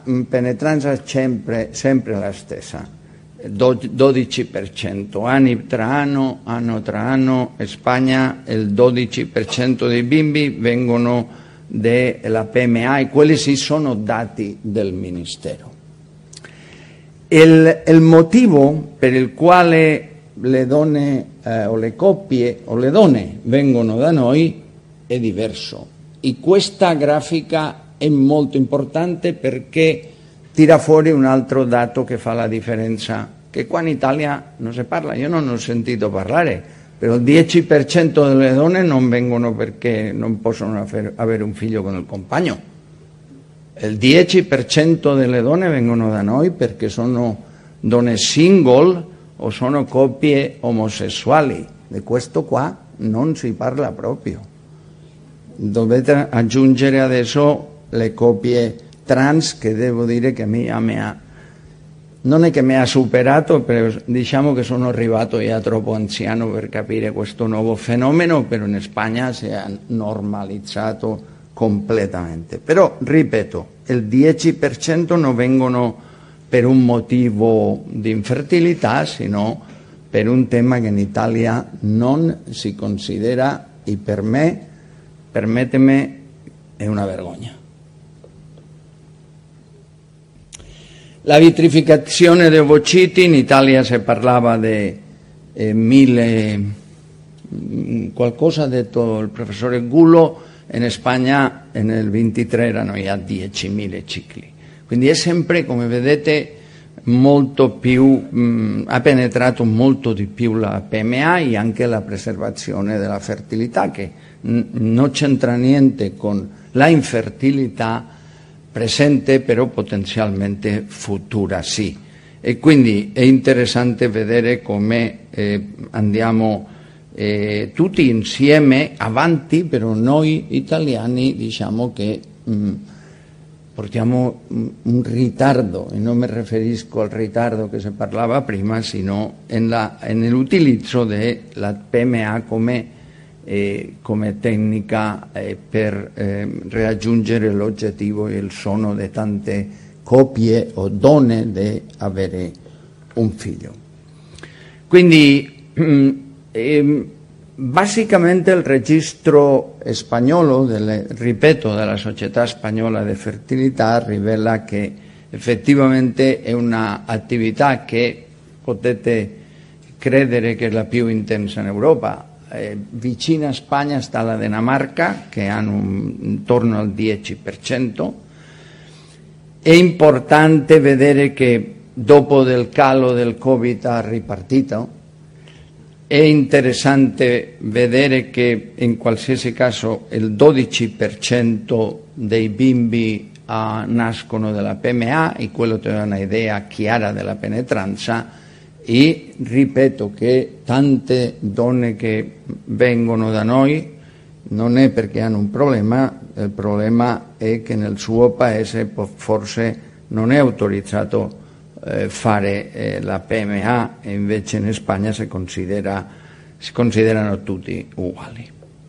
penetranza è sempre la stessa, 12%, anno tra anno, in Spagna il 12% dei bimbi vengono dalla PMA e quelli sì sono dati del Ministero. Il motivo per il quale le donne o le coppie o le donne vengono da noi è diverso e questa grafica è molto importante perché tira fuori un altro dato che fa la differenza, che qua in Italia non si parla, io non ho sentito parlare, però il 10% delle donne non vengono perché non possono avere un figlio con il compagno. Il 10% delle donne vengono da noi perché sono donne single o sono coppie omosessuali. Di questo qua non si parla proprio. Dovete aggiungere adesso le coppie trans, che devo dire che non è che mi ha superato, però diciamo che sono arrivato già troppo anziano per capire questo nuovo fenomeno, però in Spagna si è normalizzato completamente. Però, ripeto, il 10% non vengono per un motivo di infertilità, sino per un tema che in Italia non si considera, e per me, permettetemi, è una vergogna. La vitrificazione dei ovociti, in Italia si parlava di 1000, qualcosa ha detto il professore Gullo, in Spagna nel 23 erano già 10.000 cicli. Quindi è sempre, come vedete, molto più, ha penetrato molto di più la PMA e anche la preservazione della fertilità, che non c'entra niente con la infertilità presente, però potenzialmente futura sì. E quindi è interessante vedere come andiamo tutti insieme avanti, però noi italiani diciamo che portiamo un ritardo, e non mi riferisco al ritardo che si parlava prima, sino nell'utilizzo della PMA come tecnica per raggiungere l'obiettivo e il sogno di tante coppie o donne di avere un figlio. Quindi basicamente il registro spagnolo, ripeto, della Società Spagnola di Fertilità rivela che effettivamente è un'attività che potete credere che è la più intensa in Europa. Vicina a Spagna sta la Dinamarca, che hanno intorno al 10%. È importante vedere che dopo del calo del Covid ha ripartito. È interessante vedere che in qualsiasi caso il 12% dei bimbi nascono dalla PMA, e quello ti dà un'idea chiara della penetranza. E ripeto che tante donne che vengono da noi non è perché hanno un problema, il problema è che nel suo paese forse non è autorizzato fare la PMA, e invece in Spagna si considerano tutti uguali.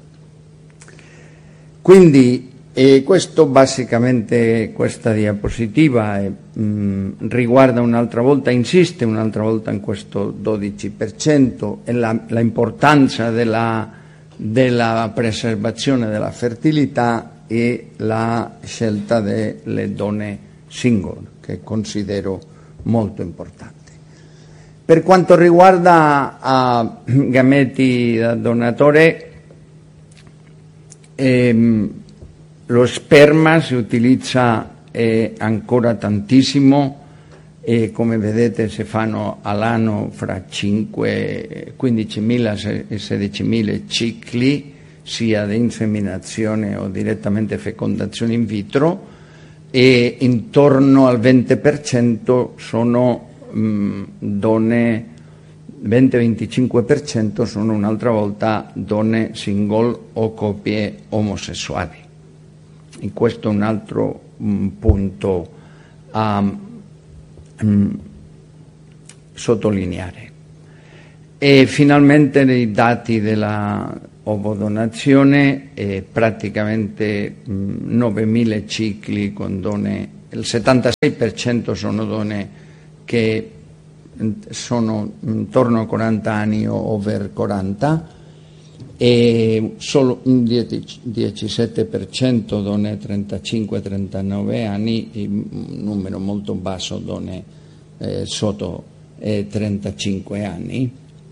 Quindi questo basicamente, questa diapositiva riguarda un'altra volta, insiste un'altra volta in questo 12% e la importanza della preservazione della fertilità e la scelta delle donne single, che considero molto importante. Per quanto riguarda gameti da donatore, lo sperma si utilizza ancora tantissimo, e come vedete si fanno all'anno fra 15.000 e 16.000 cicli, sia di inseminazione o direttamente fecondazione in vitro, e intorno al 20% sono donne, 20-25% sono un'altra volta donne single o coppie omosessuali. E questo è un altro punto a sottolineare. E finalmente i dati della ovodonazione, praticamente 9.000 cicli con donne il 76% sono donne che sono intorno a 40 anni o over 40, e solo un 17% donne 35-39 anni, un numero molto basso donne sotto 35 anni.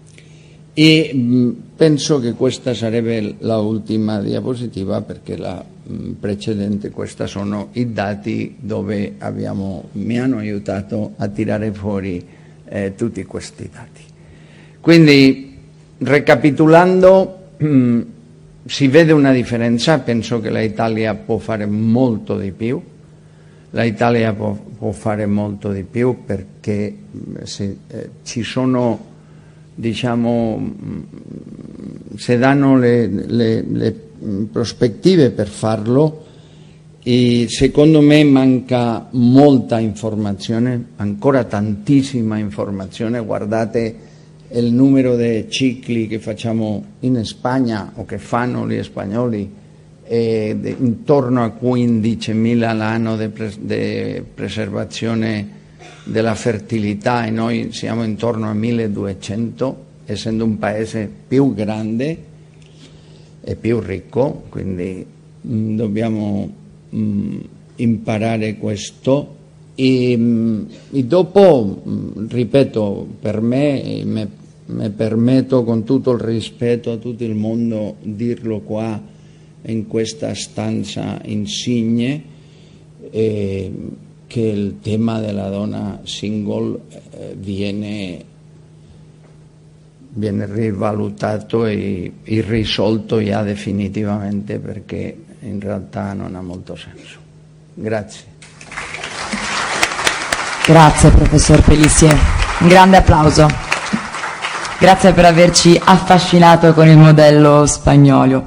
E penso che questa sarebbe la ultima diapositiva, perché la precedente, questi sono i dati dove mi hanno aiutato a tirare fuori tutti questi dati. Quindi, recapitolando, si vede una differenza. Penso che l'Italia può fare molto di più. L'Italia può fare molto di più perché ci sono, diciamo, se danno le prospettive per farlo, e secondo me manca molta informazione, ancora tantissima informazione. Guardate il numero di cicli che facciamo in Spagna o che fanno gli spagnoli, intorno a 15.000 all'anno di preservazione della fertilità, e noi siamo intorno a 1.200, essendo un paese più grande e più ricco, quindi dobbiamo imparare questo. E dopo, ripeto, per me permetto, con tutto il rispetto a tutto il mondo, dirlo qua in questa stanza insigne, che il tema della donna single viene rivalutato e risolto già definitivamente, perché in realtà non ha molto senso. Grazie. Grazie professor Pellissier, un grande applauso. Grazie per averci affascinato con il modello spagnolo.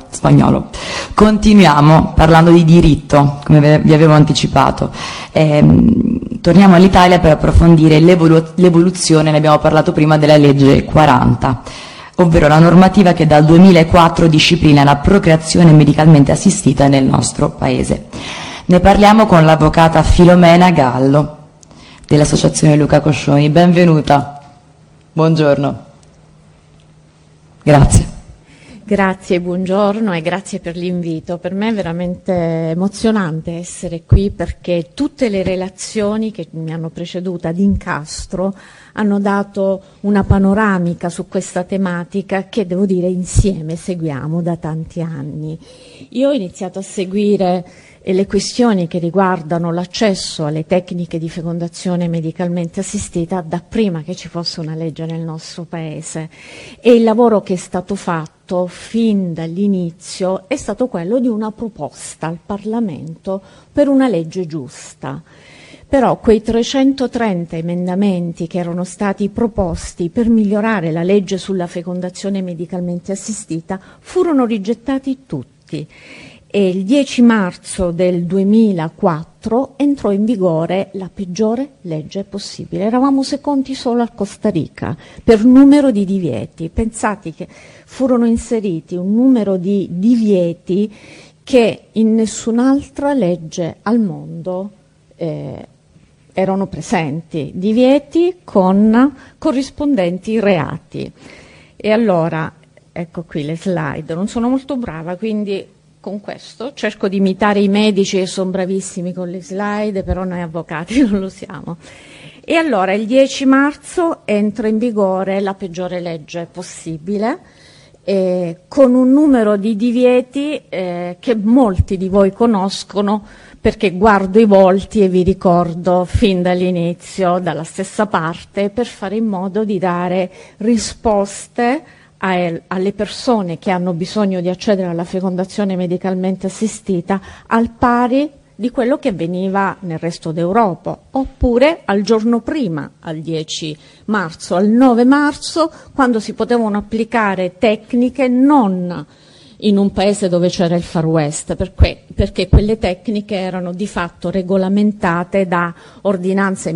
Continuiamo parlando di diritto, come vi avevo anticipato. Torniamo all'Italia per approfondire l'evoluzione, ne abbiamo parlato prima, della legge 40, ovvero la normativa che dal 2004 disciplina la procreazione medicalmente assistita nel nostro Paese. Ne parliamo con l'avvocata Filomena Gallo dell'Associazione Luca Coscioni. Benvenuta. Buongiorno. Grazie. Grazie, buongiorno e grazie per l'invito. Per me è veramente emozionante essere qui, perché tutte le relazioni che mi hanno preceduta ad incastro hanno dato una panoramica su questa tematica che, devo dire, insieme seguiamo da tanti anni. Io ho iniziato a seguire le questioni che riguardano l'accesso alle tecniche di fecondazione medicalmente assistita da prima che ci fosse una legge nel nostro Paese, e il lavoro che è stato fatto fin dall'inizio è stato quello di una proposta al Parlamento per una legge giusta. Però quei 330 emendamenti che erano stati proposti per migliorare la legge sulla fecondazione medicalmente assistita furono rigettati tutti. E il 10 marzo del 2004 entrò in vigore la peggiore legge possibile. Eravamo secondi solo a Costa Rica per numero di divieti. Pensate che furono inseriti un numero di divieti che in nessun'altra legge al mondo erano presenti, divieti con corrispondenti reati. E allora, ecco qui le slide, non sono molto brava, quindi con questo cerco di imitare i medici che sono bravissimi con le slide, però noi avvocati non lo siamo. E allora il 10 marzo entra in vigore la peggiore legge possibile, con un numero di divieti che molti di voi conoscono, perché guardo i volti e vi ricordo fin dall'inizio, dalla stessa parte, per fare in modo di dare risposte alle persone che hanno bisogno di accedere alla fecondazione medicalmente assistita al pari di quello che avveniva nel resto d'Europa, oppure al giorno prima, al 10 marzo, al 9 marzo, quando si potevano applicare tecniche non in un paese dove c'era il Far West, perché quelle tecniche erano di fatto regolamentate da ordinanze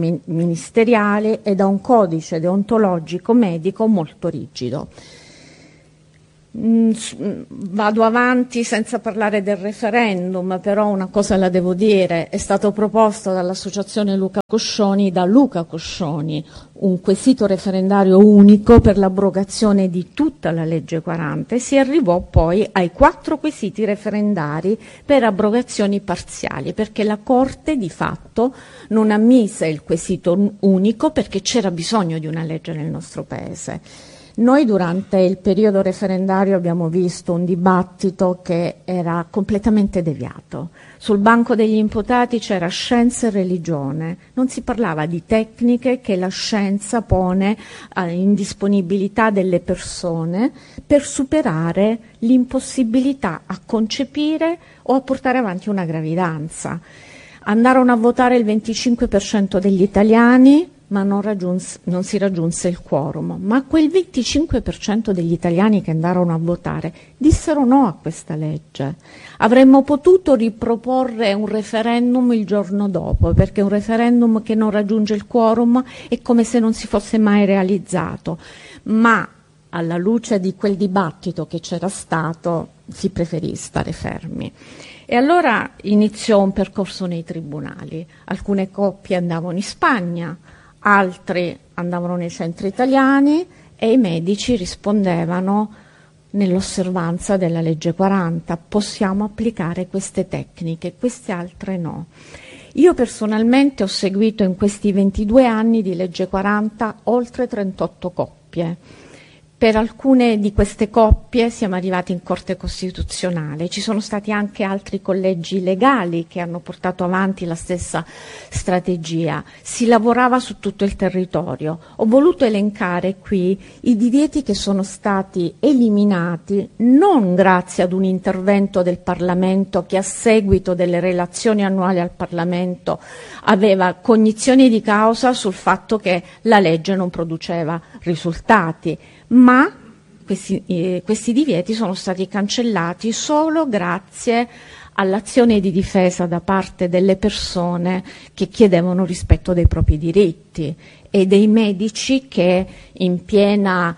ministeriali e da un codice deontologico medico molto rigido. Vado avanti senza parlare del referendum, però una cosa la devo dire: è stato proposto dall'associazione Luca Coscioni, da Luca Coscioni, un quesito referendario unico per l'abrogazione di tutta la legge 40 e si arrivò poi ai 4 quesiti referendari per abrogazioni parziali, perché la Corte di fatto non ammise il quesito unico perché c'era bisogno di una legge nel nostro Paese. Noi durante il periodo referendario abbiamo visto un dibattito che era completamente deviato. Sul banco degli imputati c'era scienza e religione, non si parlava di tecniche che la scienza pone in disponibilità delle persone per superare l'impossibilità a concepire o a portare avanti una gravidanza. Andarono a votare il 25% degli italiani, ma non si raggiunse il quorum. Ma quel 25% degli italiani che andarono a votare dissero no a questa legge. Avremmo potuto riproporre un referendum il giorno dopo, perché un referendum che non raggiunge il quorum è come se non si fosse mai realizzato. Ma alla luce di quel dibattito che c'era stato, si preferì stare fermi. E allora iniziò un percorso nei tribunali. Alcune coppie andavano in Spagna, altri andavano nei centri italiani e i medici rispondevano nell'osservanza della legge 40. Possiamo applicare queste tecniche, queste altre no. Io personalmente ho seguito in questi 22 anni di legge 40 oltre 38 coppie. Per alcune di queste coppie siamo arrivati in Corte Costituzionale, ci sono stati anche altri collegi legali che hanno portato avanti la stessa strategia, si lavorava su tutto il territorio. Ho voluto elencare qui i divieti che sono stati eliminati non grazie ad un intervento del Parlamento che a seguito delle relazioni annuali al Parlamento aveva cognizione di causa sul fatto che la legge non produceva risultati, ma questi divieti sono stati cancellati solo grazie all'azione di difesa da parte delle persone che chiedevano rispetto dei propri diritti e dei medici che in piena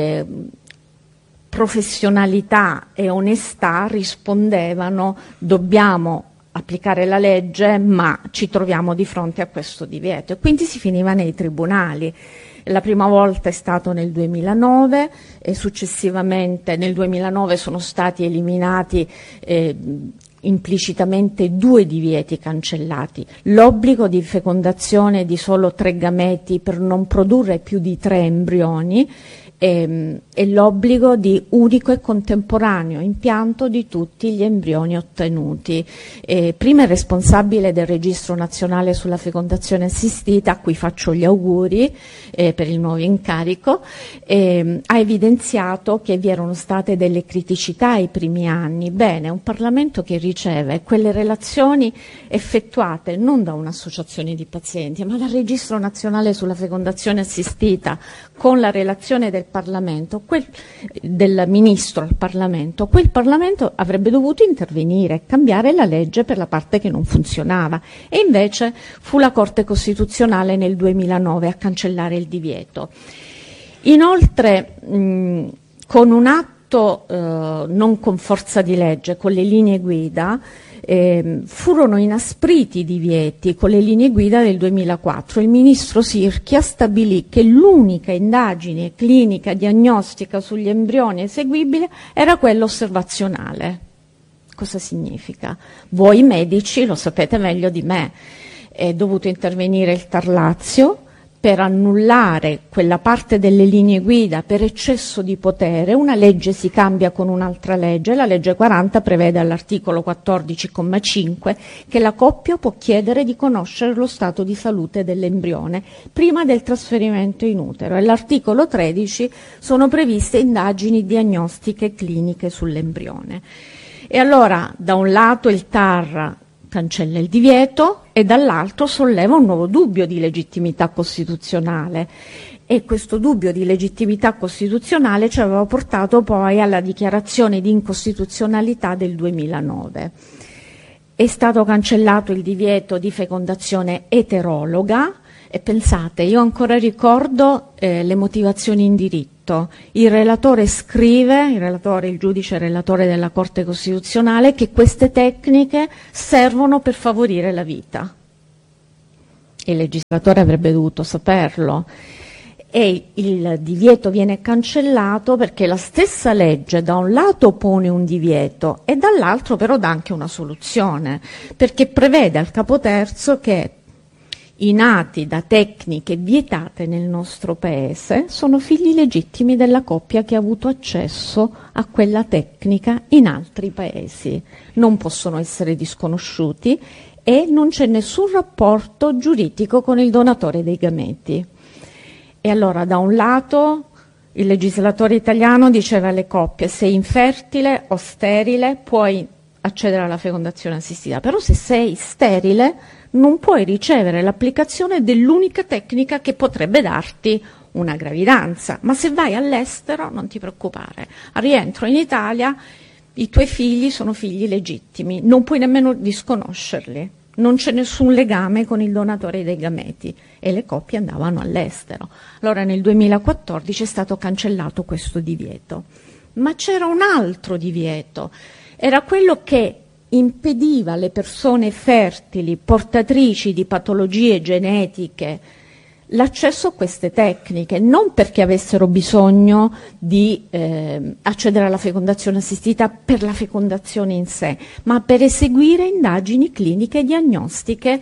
professionalità e onestà rispondevano: dobbiamo applicare la legge, ma ci troviamo di fronte a questo divieto. E quindi si finiva nei tribunali. La prima volta è stato nel 2009 e successivamente nel 2009 sono stati eliminati implicitamente 2 divieti cancellati: l'obbligo di fecondazione di solo 3 gameti per non produrre più di 3 embrioni e l'obbligo di unico e contemporaneo impianto di tutti gli embrioni ottenuti. Prima il responsabile del Registro Nazionale sulla Fecondazione Assistita, a cui faccio gli auguri per il nuovo incarico, ha evidenziato che vi erano state delle criticità ai primi anni. Bene, un Parlamento che riceve quelle relazioni effettuate non da un'associazione di pazienti, ma dal Registro Nazionale sulla Fecondazione Assistita, con la relazione del Parlamento, del Ministro al Parlamento, quel Parlamento avrebbe dovuto intervenire, cambiare la legge per la parte che non funzionava, e invece fu la Corte Costituzionale nel 2009 a cancellare il divieto. Inoltre, con un atto non con forza di legge, con le linee guida, furono inaspriti i divieti con le linee guida del 2004. Il ministro Sirchia stabilì che l'unica indagine clinica diagnostica sugli embrioni eseguibile era quella osservazionale. Cosa significa? Voi medici lo sapete meglio di me. È dovuto intervenire il TAR Lazio per annullare quella parte delle linee guida per eccesso di potere. Una legge si cambia con un'altra legge. La legge 40 prevede all'articolo 14,5 che la coppia può chiedere di conoscere lo stato di salute dell'embrione prima del trasferimento in utero, e all'articolo 13 sono previste indagini diagnostiche e cliniche sull'embrione. E allora, da un lato il TAR cancella il divieto e dall'altro solleva un nuovo dubbio di legittimità costituzionale, e questo dubbio di legittimità costituzionale ci aveva portato poi alla dichiarazione di incostituzionalità del 2009. È stato cancellato il divieto di fecondazione eterologa E pensate, io ancora ricordo le motivazioni in diritto. Il relatore scrive, il giudice relatore della Corte Costituzionale, che queste tecniche servono per favorire la vita. Il legislatore avrebbe dovuto saperlo. E il divieto viene cancellato perché la stessa legge da un lato pone un divieto e dall'altro però dà anche una soluzione, perché prevede al capo terzo che i nati da tecniche vietate nel nostro paese sono figli legittimi della coppia che ha avuto accesso a quella tecnica in altri paesi. Non possono essere disconosciuti e non c'è nessun rapporto giuridico con il donatore dei gameti. E allora da un lato il legislatore italiano diceva alle coppie: sei infertile o sterile puoi accedere alla fecondazione assistita, però se sei sterile non puoi ricevere l'applicazione dell'unica tecnica che potrebbe darti una gravidanza, ma se vai all'estero non ti preoccupare, al rientro in Italia i tuoi figli sono figli legittimi, non puoi nemmeno disconoscerli. Non c'è nessun legame con il donatore dei gameti e le coppie andavano all'estero. Allora nel 2014 è stato cancellato questo divieto. Ma c'era un altro divieto, era quello che impediva alle persone fertili, portatrici di patologie genetiche, l'accesso a queste tecniche, non perché avessero bisogno di accedere alla fecondazione assistita per la fecondazione in sé, ma per eseguire indagini cliniche e diagnostiche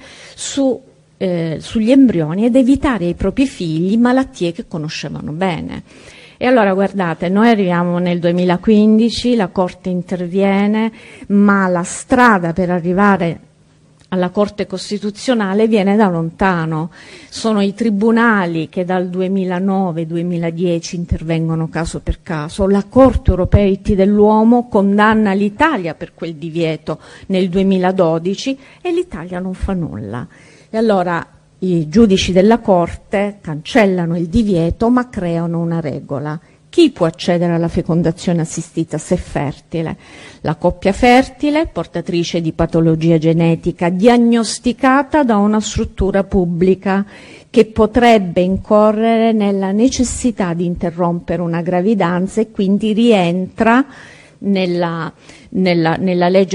sugli embrioni ed evitare ai propri figli malattie che conoscevano bene. E allora guardate, noi arriviamo nel 2015, la Corte interviene, ma la strada per arrivare alla Corte Costituzionale viene da lontano. Sono i tribunali che dal 2009-2010 intervengono caso per caso. La Corte Europea dei diritti dell'uomo condanna l'Italia per quel divieto nel 2012 e l'Italia non fa nulla. E allora i giudici della Corte cancellano il divieto ma creano una regola. Chi può accedere alla fecondazione assistita se fertile? La coppia fertile, portatrice di patologia genetica diagnosticata da una struttura pubblica che potrebbe incorrere nella necessità di interrompere una gravidanza e quindi rientra nella legge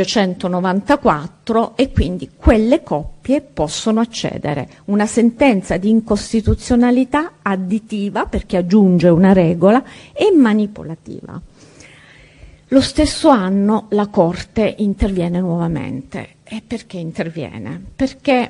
194 e quindi quelle coppie possono accedere. Una sentenza di incostituzionalità additiva perché aggiunge una regola e manipolativa. Lo stesso anno la Corte interviene nuovamente. E perché interviene? Perché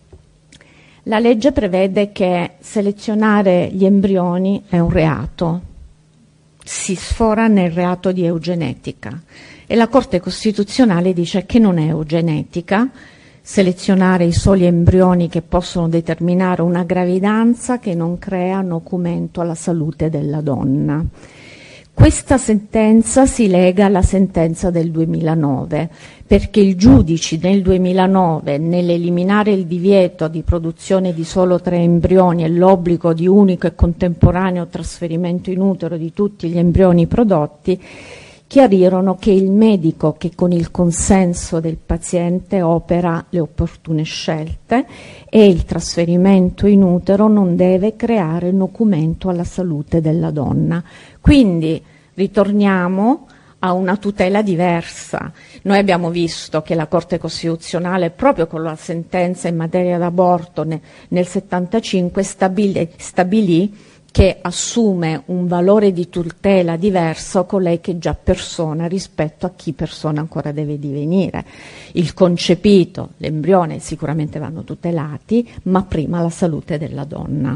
la legge prevede che selezionare gli embrioni è un reato. Si sfora nel reato di eugenetica e la Corte Costituzionale dice che non è eugenetica selezionare i soli embrioni che possono determinare una gravidanza che non crea nocumento alla salute della donna. Questa sentenza si lega alla sentenza del 2009 perché i giudici nel 2009 nell'eliminare il divieto di produzione di solo 3 embrioni e l'obbligo di unico e contemporaneo trasferimento in utero di tutti gli embrioni prodotti chiarirono che il medico che con il consenso del paziente opera le opportune scelte e il trasferimento in utero non deve creare nocumento alla salute della donna. Quindi ritorniamo a una tutela diversa. Noi abbiamo visto che la Corte Costituzionale, proprio con la sentenza in materia d'aborto nel 1975, stabilì che assume un valore di tutela diverso a colei che è già persona rispetto a chi persona ancora deve divenire. Il concepito, l'embrione sicuramente vanno tutelati, ma prima la salute della donna.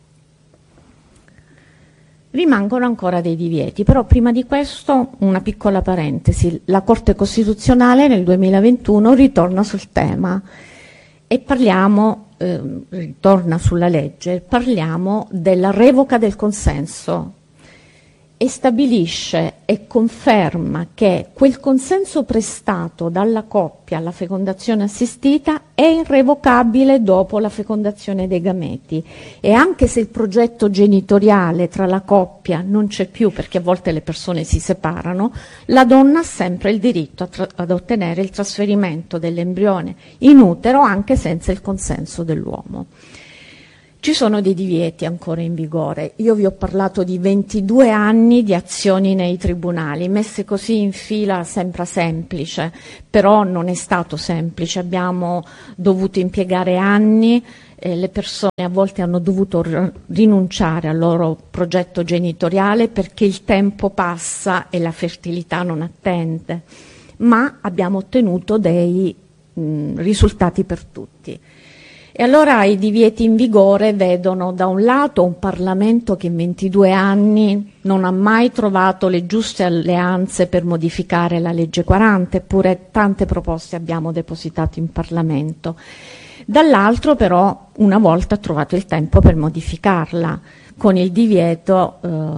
Rimangono ancora dei divieti, però prima di questo una piccola parentesi. La Corte Costituzionale nel 2021 ritorna sul tema e ritorna sulla legge, parliamo della revoca del consenso e stabilisce e conferma che quel consenso prestato dalla coppia alla fecondazione assistita è irrevocabile dopo la fecondazione dei gameti e anche se il progetto genitoriale tra la coppia non c'è più perché a volte le persone si separano, la donna ha sempre il diritto ad ottenere il trasferimento dell'embrione in utero anche senza il consenso dell'uomo. Ci sono dei divieti ancora in vigore. Io vi ho parlato di 22 anni di azioni nei tribunali, messe così in fila sembra semplice, però non è stato semplice, abbiamo dovuto impiegare anni, le persone a volte hanno dovuto rinunciare al loro progetto genitoriale perché il tempo passa e la fertilità non attende, ma abbiamo ottenuto dei risultati per tutti. E allora i divieti in vigore vedono da un lato un Parlamento che in 22 anni non ha mai trovato le giuste alleanze per modificare la legge 40, eppure tante proposte abbiamo depositato in Parlamento. Dall'altro però una volta ha trovato il tempo per modificarla con il divieto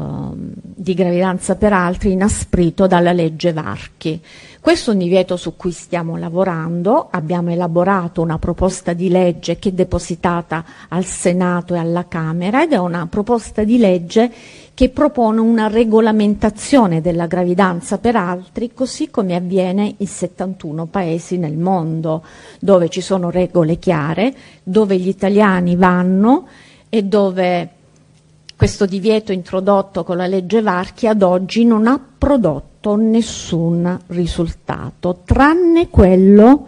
di gravidanza per altri inasprito dalla legge Varchi. Questo è un divieto su cui stiamo lavorando, abbiamo elaborato una proposta di legge che è depositata al Senato e alla Camera ed è una proposta di legge che propone una regolamentazione della gravidanza per altri, così come avviene in 71 paesi nel mondo, dove ci sono regole chiare, dove gli italiani vanno e dove questo divieto introdotto con la legge Varchi ad oggi non ha prodotto nessun risultato, tranne quello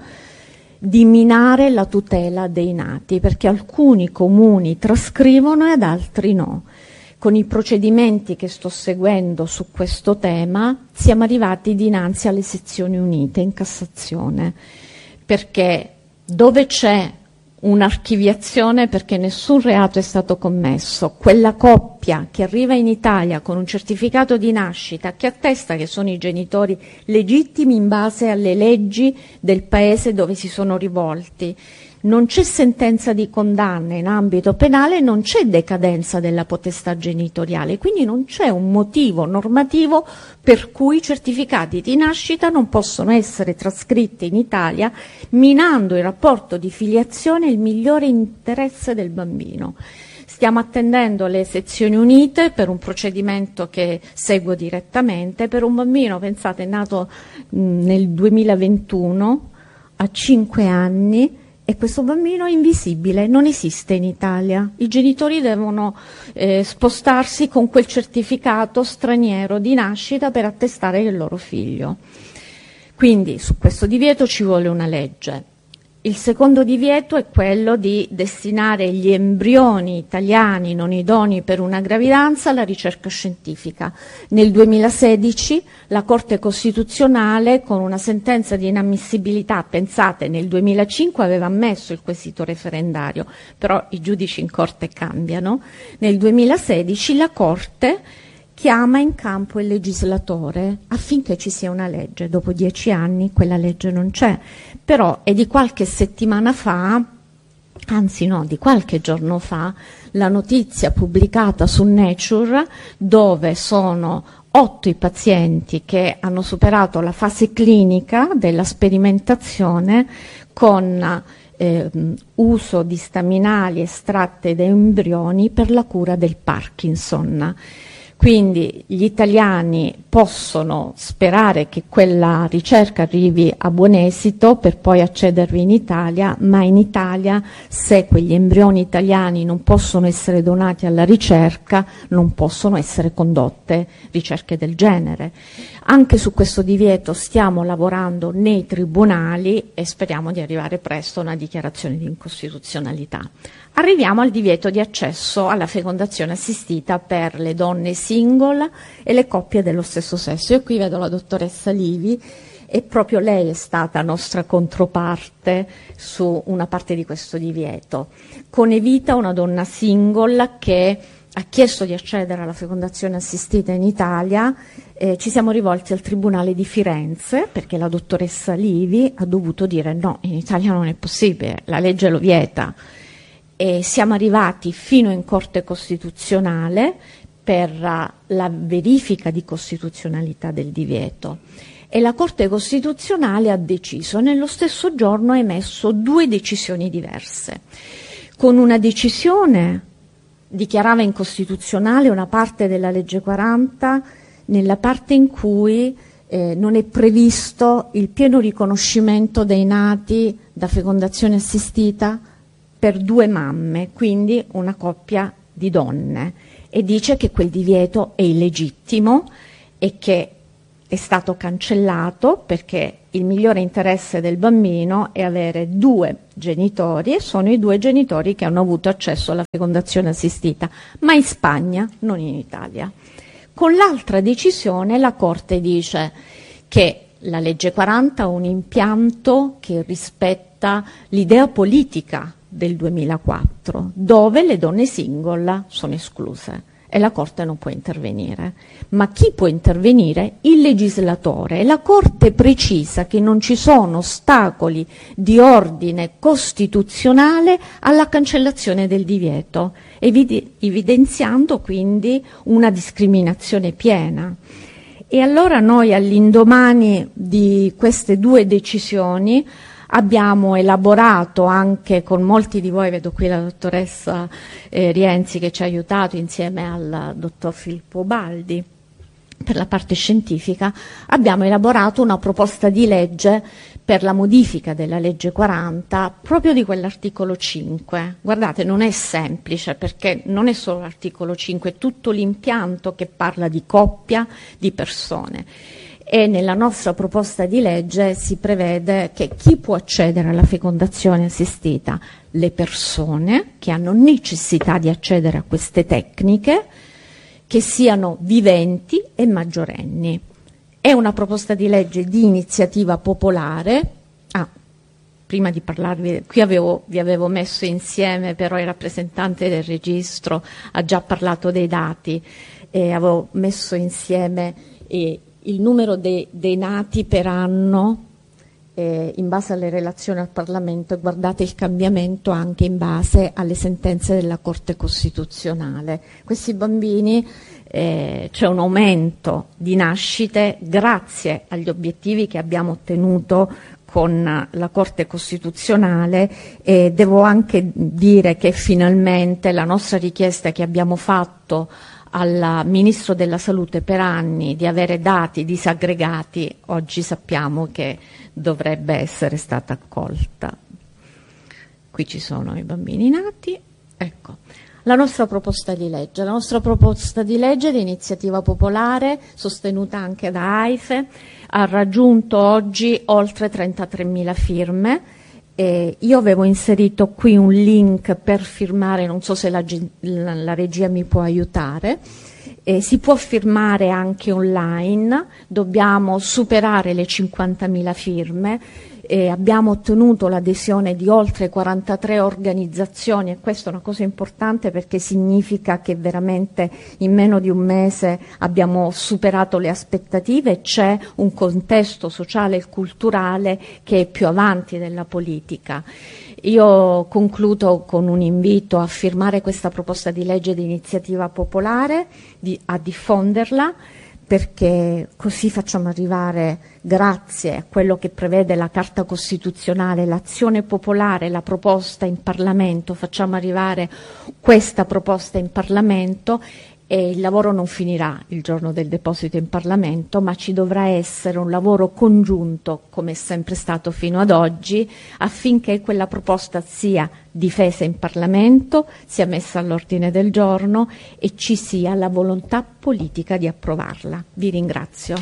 di minare la tutela dei nati, perché alcuni comuni trascrivono ed altri no. Con i procedimenti che sto seguendo su questo tema siamo arrivati dinanzi alle sezioni unite in Cassazione, perché dove c'è un'archiviazione perché nessun reato è stato commesso, quella coppia che arriva in Italia con un certificato di nascita che attesta che sono i genitori legittimi in base alle leggi del paese dove si sono rivolti, non c'è sentenza di condanna in ambito penale, non c'è decadenza della potestà genitoriale, quindi non c'è un motivo normativo per cui i certificati di nascita non possono essere trascritti in Italia, minando il rapporto di filiazione e il migliore interesse del bambino. Stiamo attendendo le sezioni unite per un procedimento che seguo direttamente, per un bambino, pensate, nato nel 2021, a 5 anni, e questo bambino è invisibile, non esiste in Italia. I genitori devono spostarsi con quel certificato straniero di nascita per attestare il loro figlio. Quindi su questo divieto ci vuole una legge. Il secondo divieto è quello di destinare gli embrioni italiani non idonei per una gravidanza alla ricerca scientifica. Nel 2016 la Corte Costituzionale, con una sentenza di inammissibilità, pensate, nel 2005 aveva ammesso il quesito referendario, però i giudici in Corte cambiano, nel 2016 la Corte chiama in campo il legislatore affinché ci sia una legge. Dopo 10 anni quella legge non c'è, però è di qualche settimana fa, anzi no, di qualche giorno fa, la notizia pubblicata su Nature, dove sono 8 i pazienti che hanno superato la fase clinica della sperimentazione con uso di staminali estratte da embrioni per la cura del Parkinson. Quindi gli italiani possono sperare che quella ricerca arrivi a buon esito per poi accedervi in Italia, ma in Italia, se quegli embrioni italiani non possono essere donati alla ricerca, non possono essere condotte ricerche del genere. Anche su questo divieto stiamo lavorando nei tribunali e speriamo di arrivare presto a una dichiarazione di incostituzionalità. Arriviamo al divieto di accesso alla fecondazione assistita per le donne single e le coppie dello stesso sesso. Io qui vedo la dottoressa Livi e proprio lei è stata nostra controparte su una parte di questo divieto. Con Evita, una donna single che ha chiesto di accedere alla fecondazione assistita in Italia, ci siamo rivolti al Tribunale di Firenze perché la dottoressa Livi ha dovuto dire no, in Italia non è possibile, la legge lo vieta. E siamo arrivati fino in Corte Costituzionale per la verifica di costituzionalità del divieto e la Corte Costituzionale ha deciso, nello stesso giorno ha emesso 2 decisioni diverse. Con una decisione dichiarava incostituzionale una parte della legge 40 nella parte in cui non è previsto il pieno riconoscimento dei nati da fecondazione assistita per 2 mamme, quindi una coppia di donne, e dice che quel divieto è illegittimo e che è stato cancellato perché il migliore interesse del bambino è avere 2 genitori, e sono i 2 genitori che hanno avuto accesso alla fecondazione assistita, ma in Spagna, non in Italia. Con l'altra decisione la Corte dice che la legge 40 ha un impianto che rispetta l'idea politica del 2004, dove le donne single sono escluse e la Corte non può intervenire. Ma chi può intervenire? Il legislatore. E la Corte precisa che non ci sono ostacoli di ordine costituzionale alla cancellazione del divieto, evidenziando quindi una discriminazione piena. E allora noi, all'indomani di queste 2 decisioni, abbiamo elaborato anche con molti di voi, vedo qui la dottoressa Rienzi che ci ha aiutato insieme al dottor Filippo Baldi per la parte scientifica, abbiamo elaborato una proposta di legge per la modifica della legge 40 proprio di quell'articolo 5. Guardate, non è semplice perché non è solo l'articolo 5, è tutto l'impianto che parla di coppia, di persone. E nella nostra proposta di legge si prevede che chi può accedere alla fecondazione assistita? Le persone che hanno necessità di accedere a queste tecniche, che siano viventi e maggiorenni. È una proposta di legge di iniziativa popolare. Prima di parlarvi, qui vi avevo messo insieme, però il rappresentante del registro ha già parlato dei dati, e avevo messo insieme il numero dei nati per anno in base alle relazioni al Parlamento, e guardate il cambiamento anche in base alle sentenze della Corte Costituzionale. Questi bambini, c'è un aumento di nascite grazie agli obiettivi che abbiamo ottenuto con la Corte Costituzionale, e devo anche dire che finalmente la nostra richiesta che abbiamo fatto al Ministro della Salute per anni di avere dati disaggregati, oggi sappiamo che dovrebbe essere stata accolta. Qui ci sono i bambini nati. Ecco, la nostra proposta di legge di iniziativa popolare, sostenuta anche da AIFE, ha raggiunto oggi oltre 33.000 firme. Io avevo inserito qui un link per firmare, non so se la regia mi può aiutare. Si può firmare anche online, dobbiamo superare le 50.000 firme. Abbiamo ottenuto l'adesione di oltre 43 organizzazioni, e questa è una cosa importante perché significa che veramente in meno di un mese abbiamo superato le aspettative e c'è un contesto sociale e culturale che è più avanti della politica. Io concludo con un invito a firmare questa proposta di legge di iniziativa popolare, a diffonderla, perché così facciamo arrivare, grazie a quello che prevede la Carta Costituzionale, l'azione popolare, la proposta in Parlamento, facciamo arrivare questa proposta in Parlamento, e il lavoro non finirà il giorno del deposito in Parlamento, ma ci dovrà essere un lavoro congiunto, come è sempre stato fino ad oggi, affinché quella proposta sia difesa in Parlamento, sia messa all'ordine del giorno e ci sia la volontà politica di approvarla. Vi ringrazio.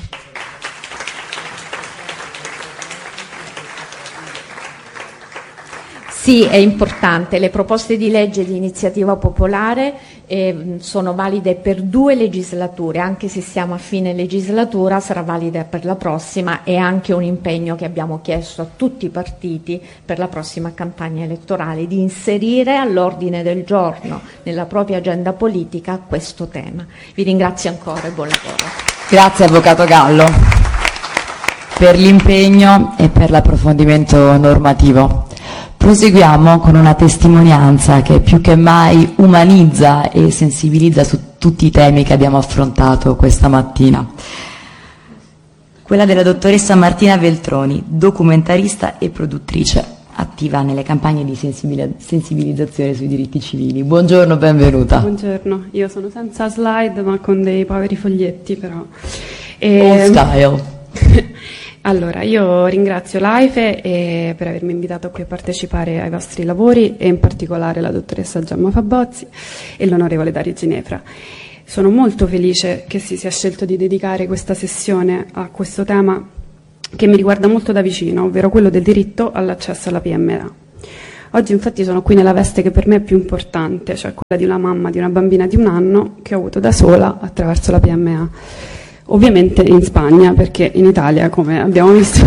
Sì, è importante, le proposte di legge di iniziativa popolare sono valide per 2 legislature, anche se siamo a fine legislatura sarà valida per la prossima, e anche un impegno che abbiamo chiesto a tutti i partiti per la prossima campagna elettorale di inserire all'ordine del giorno nella propria agenda politica questo tema. Vi ringrazio ancora e buon lavoro. Grazie Avvocato Gallo per l'impegno e per l'approfondimento normativo. Proseguiamo con una testimonianza che più che mai umanizza e sensibilizza su tutti i temi che abbiamo affrontato questa mattina. Quella della dottoressa Martina Veltroni, documentarista e produttrice, attiva nelle campagne di sensibilizzazione sui diritti civili. Buongiorno, benvenuta. Buongiorno, io sono senza slide ma con dei poveri foglietti però. Old style. Allora, io ringrazio l'AIFE per avermi invitato qui a partecipare ai vostri lavori e in particolare la dottoressa Gemma Fabozzi e l'onorevole Dario Ginefra. Sono molto felice che si sia scelto di dedicare questa sessione a questo tema che mi riguarda molto da vicino, ovvero quello del diritto all'accesso alla PMA. Oggi infatti sono qui nella veste che per me è più importante, cioè quella di una mamma di una bambina di 1 anno che ho avuto da sola attraverso la PMA. Ovviamente in Spagna, perché in Italia, come abbiamo visto,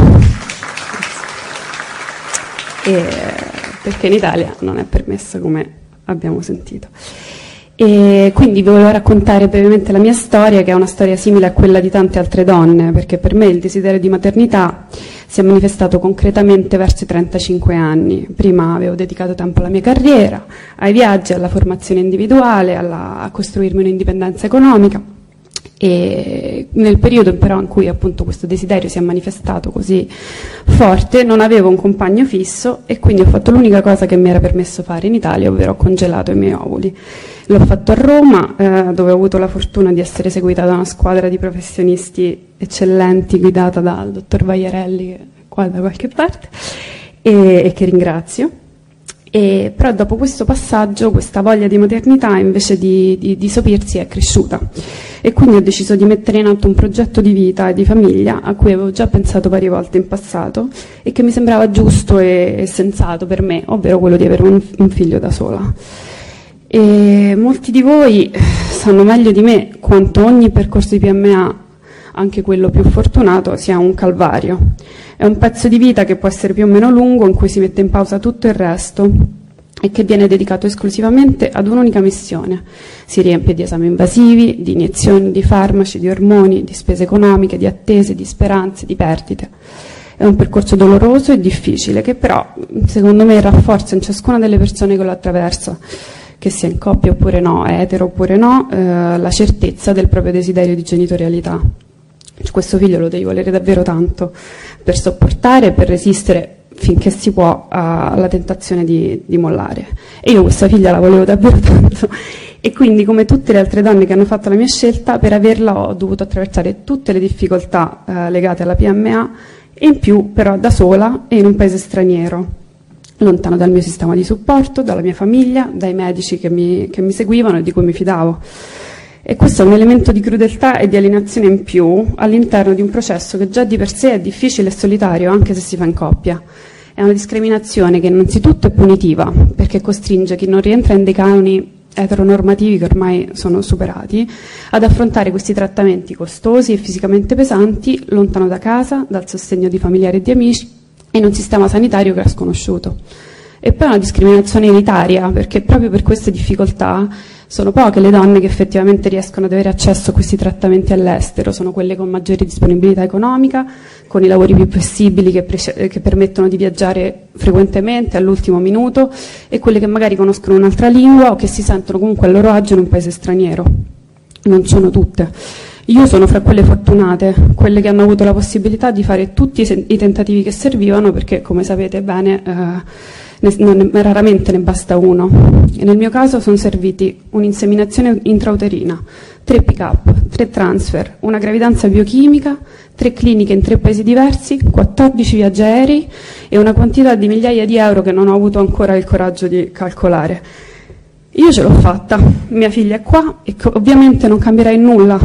perché in Italia non è permesso, come abbiamo sentito. E quindi vi volevo raccontare brevemente la mia storia, che è una storia simile a quella di tante altre donne, perché per me il desiderio di maternità si è manifestato concretamente verso i 35 anni. Prima avevo dedicato tempo alla mia carriera, ai viaggi, alla formazione individuale, a costruirmi un'indipendenza economica. E nel periodo però in cui appunto questo desiderio si è manifestato così forte non avevo un compagno fisso e quindi ho fatto l'unica cosa che mi era permesso fare in Italia, ovvero ho congelato i miei ovuli. L'ho fatto a Roma, dove ho avuto la fortuna di essere seguita da una squadra di professionisti eccellenti guidata dal dottor Vaiarelli, che è qua da qualche parte, e che ringrazio. Però dopo questo passaggio questa voglia di maternità invece di sopirsi è cresciuta e quindi ho deciso di mettere in atto un progetto di vita e di famiglia a cui avevo già pensato varie volte in passato e che mi sembrava giusto e sensato per me, ovvero quello di avere un figlio da sola. E molti di voi sanno meglio di me quanto ogni percorso di PMA, anche quello più fortunato, sia un calvario. È un pezzo di vita che può essere più o meno lungo, in cui si mette in pausa tutto il resto e che viene dedicato esclusivamente ad un'unica missione. Si riempie di esami invasivi, di iniezioni, di farmaci, di ormoni, di spese economiche, di attese, di speranze, di perdite. È un percorso doloroso e difficile che però, secondo me, rafforza in ciascuna delle persone che lo attraversa, che sia in coppia oppure no, etero oppure no, la certezza del proprio desiderio di genitorialità. Questo figlio lo devi volere davvero tanto per sopportare, per resistere finché si può alla tentazione di mollare. E io questa figlia la volevo davvero tanto e quindi, come tutte le altre donne che hanno fatto la mia scelta, per averla ho dovuto attraversare tutte le difficoltà legate alla PMA e in più però da sola e in un paese straniero, lontano dal mio sistema di supporto, dalla mia famiglia, dai medici che mi seguivano e di cui mi fidavo. E questo è un elemento di crudeltà e di alienazione in più all'interno di un processo che già di per sé è difficile e solitario, anche se si fa in coppia. È una discriminazione che innanzitutto è punitiva, perché costringe chi non rientra in dei canoni eteronormativi che ormai sono superati, ad affrontare questi trattamenti costosi e fisicamente pesanti, lontano da casa, dal sostegno di familiari e di amici, e in un sistema sanitario che è sconosciuto. E poi è una discriminazione elitaria, perché proprio per queste difficoltà sono poche le donne che effettivamente riescono ad avere accesso a questi trattamenti all'estero, sono quelle con maggiore disponibilità economica, con i lavori più flessibili che permettono di viaggiare frequentemente all'ultimo minuto e quelle che magari conoscono un'altra lingua o che si sentono comunque a loro agio in un paese straniero. Non sono tutte. Io sono fra quelle fortunate, quelle che hanno avuto la possibilità di fare tutti i tentativi che servivano, perché come sapete bene raramente ne basta uno. E nel mio caso sono serviti un'inseminazione intrauterina, 3 pick-up, 3 transfer, una gravidanza biochimica, 3 cliniche in 3 paesi diversi, 14 viaggi aerei e una quantità di migliaia di euro che non ho avuto ancora il coraggio di calcolare. Io ce l'ho fatta, mia figlia è qua e ovviamente non cambierei nulla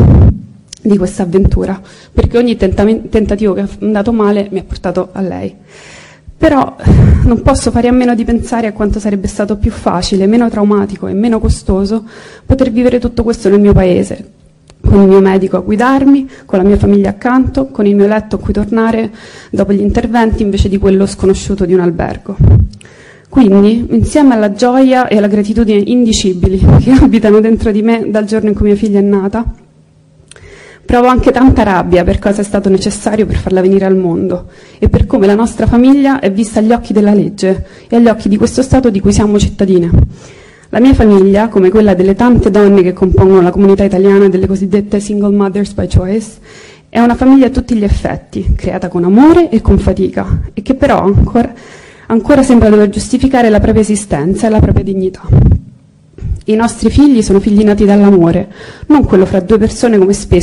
di questa avventura, perché ogni tentativo che è andato male mi ha portato a lei. Però non posso fare a meno di pensare a quanto sarebbe stato più facile, meno traumatico e meno costoso poter vivere tutto questo nel mio paese, con il mio medico a guidarmi, con la mia famiglia accanto, con il mio letto a cui tornare dopo gli interventi invece di quello sconosciuto di un albergo. Quindi, insieme alla gioia e alla gratitudine indicibili che abitano dentro di me dal giorno in cui mia figlia è nata, provo anche tanta rabbia per cosa è stato necessario per farla venire al mondo e per come la nostra famiglia è vista agli occhi della legge e agli occhi di questo Stato di cui siamo cittadine. La mia famiglia, come quella delle tante donne che compongono la comunità italiana delle cosiddette single mothers by choice, è una famiglia a tutti gli effetti, creata con amore e con fatica, e che però ancora sembra dover giustificare la propria esistenza e la propria dignità. I nostri figli sono figli nati dall'amore, non quello fra 2 persone come spesso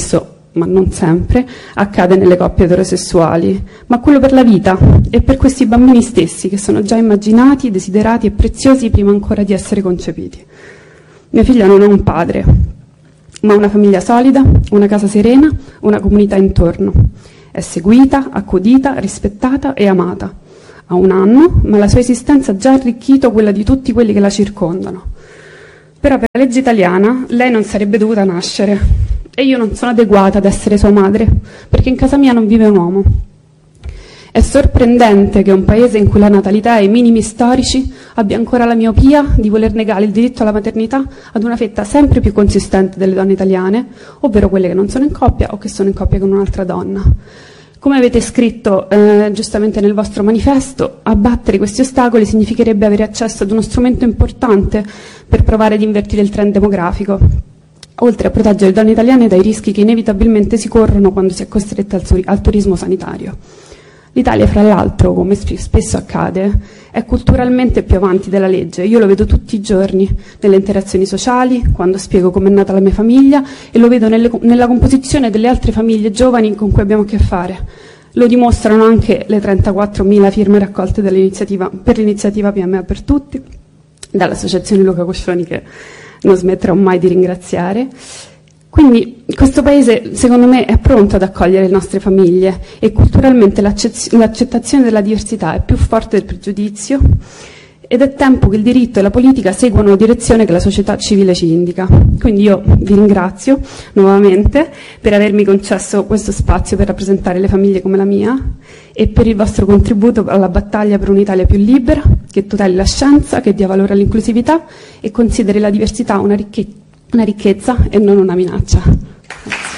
ma non sempre, accade nelle coppie eterosessuali, ma quello per la vita e per questi bambini stessi che sono già immaginati, desiderati e preziosi prima ancora di essere concepiti. Mia figlia non ha un padre, ma una famiglia solida, una casa serena, una comunità intorno. È seguita, accudita, rispettata e amata. Ha 1 anno, ma la sua esistenza ha già arricchito quella di tutti quelli che la circondano. Però per la legge italiana lei non sarebbe dovuta nascere e io non sono adeguata ad essere sua madre, perché in casa mia non vive un uomo. È sorprendente che un paese in cui la natalità è ai minimi storici abbia ancora la miopia di voler negare il diritto alla maternità ad una fetta sempre più consistente delle donne italiane, ovvero quelle che non sono in coppia o che sono in coppia con un'altra donna. Come avete scritto giustamente nel vostro manifesto, abbattere questi ostacoli significherebbe avere accesso ad uno strumento importante per provare ad invertire il trend demografico, oltre a proteggere le donne italiane dai rischi che inevitabilmente si corrono quando si è costrette al turismo sanitario. L'Italia, fra l'altro, come spesso accade, è culturalmente più avanti della legge. Io lo vedo tutti i giorni nelle interazioni sociali, quando spiego com'è nata la mia famiglia, e lo vedo nella composizione delle altre famiglie giovani con cui abbiamo a che fare. Lo dimostrano anche le 34.000 firme raccolte per l'iniziativa PMA per tutti, dall'associazione Luca Coscioni, che non smetterò mai di ringraziare. Quindi questo paese, secondo me, è pronto ad accogliere le nostre famiglie e culturalmente l'accettazione della diversità è più forte del pregiudizio ed è tempo che il diritto e la politica seguano la direzione che la società civile ci indica. Quindi io vi ringrazio nuovamente per avermi concesso questo spazio per rappresentare le famiglie come la mia e per il vostro contributo alla battaglia per un'Italia più libera, che tuteli la scienza, che dia valore all'inclusività e consideri la diversità una ricchezza e non una minaccia. Grazie.